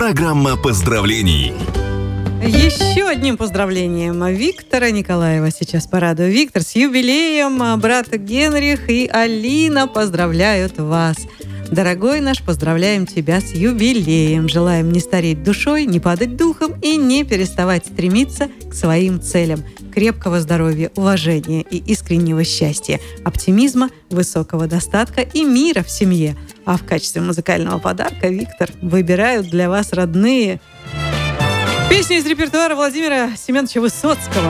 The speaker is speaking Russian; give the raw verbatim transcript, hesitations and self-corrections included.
Программа поздравлений. Еще одним поздравлением Виктора Николаева сейчас порадую. Виктор, с юбилеем! Брат Генрих и Алина поздравляют вас. Дорогой наш, поздравляем тебя с юбилеем. Желаем не стареть душой, не падать духом и не переставать стремиться к своим целям. Крепкого здоровья, уважения и искреннего счастья, оптимизма, высокого достатка и мира в семье. А в качестве музыкального подарка, Виктор, выбирают для вас родные песни из репертуара Владимира Семеновича Высоцкого.